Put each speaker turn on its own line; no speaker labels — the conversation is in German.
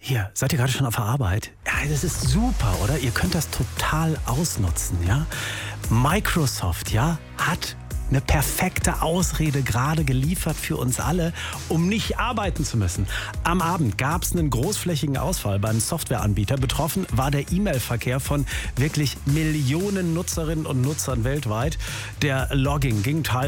Hier, seid ihr gerade schon auf der Arbeit? Ja, das ist super, oder? Ihr könnt das total ausnutzen, ja? Microsoft, ja, hat eine perfekte Ausrede gerade geliefert für uns alle, um nicht arbeiten zu müssen. Am Abend gab es einen großflächigen Ausfall beim Softwareanbieter. Betroffen war der E-Mail-Verkehr von wirklich Millionen Nutzerinnen und Nutzern weltweit. Der Logging ging teilweise